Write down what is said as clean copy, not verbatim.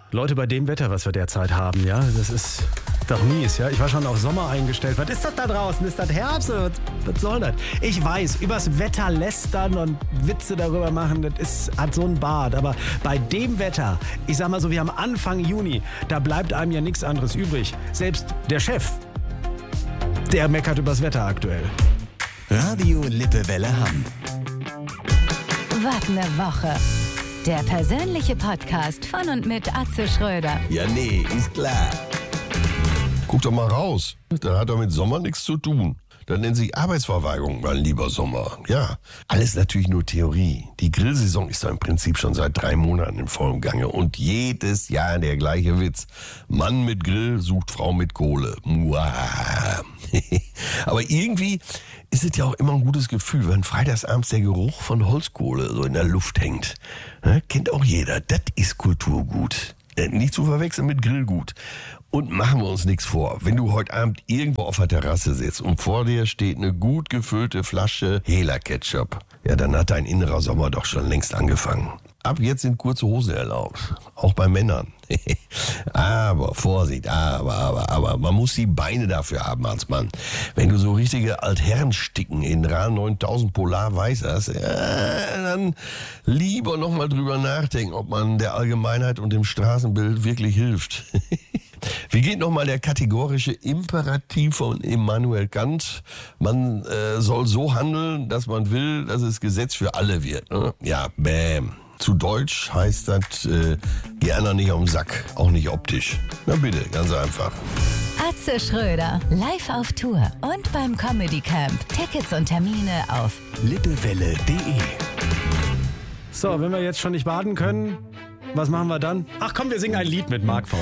Leute, bei dem Wetter, was wir derzeit haben, ja, das ist doch mies, ja. Ich war schon auf Sommer eingestellt. Was ist das da draußen? Ist das Herbst? Was soll das? Ich weiß, übers Wetter lästern und Witze darüber machen, hat so ein Bart. Aber bei dem Wetter, ich sag mal so, wir haben Anfang Juni, da bleibt einem ja nichts anderes übrig. Selbst der Chef, der meckert übers Wetter aktuell. Radio Lippewelle Hamm. Was eine Woche. Der persönliche Podcast von und mit Atze Schröder. Ja, nee, ist klar. Guck doch mal raus. Das hat doch mit Sommer nichts zu tun. Das nennt sich Arbeitsverweigerung, mein lieber Sommer. Ja, alles natürlich nur Theorie. Die Grillsaison ist doch im Prinzip schon seit 3 Monaten in vollem Gange. Und jedes Jahr der gleiche Witz. Mann mit Grill sucht Frau mit Kohle. Muah. Aber irgendwie ist es ja auch immer ein gutes Gefühl, wenn freitagsabends der Geruch von Holzkohle so in der Luft hängt. Ja, kennt auch jeder. Das ist Kulturgut. Nicht zu verwechseln mit Grillgut. Und machen wir uns nichts vor. Wenn du heute Abend irgendwo auf der Terrasse sitzt und vor dir steht eine gut gefüllte Flasche Hela-Ketchup, ja, dann hat dein innerer Sommer doch schon längst angefangen. Ab jetzt sind kurze Hosen erlaubt. Auch bei Männern. Aber Vorsicht, aber man muss die Beine dafür haben als Mann. Wenn du so richtige Altherrensticken in RA 9000 Polar weiß hast, dann lieber nochmal drüber nachdenken, ob man der Allgemeinheit und dem Straßenbild wirklich hilft. Wie geht nochmal der kategorische Imperativ von Immanuel Kant? Man soll so handeln, dass man will, dass es Gesetz für alle wird. Ne? Ja, bäm. Zu Deutsch heißt das, geh einer nicht auf den Sack, auch nicht optisch. Na bitte, ganz einfach. Atze Schröder, live auf Tour und beim Comedy Camp. Tickets und Termine auf lippewelle.de. So, wenn wir jetzt schon nicht baden können, was machen wir dann? Ach komm, wir singen ein Lied mit Mark von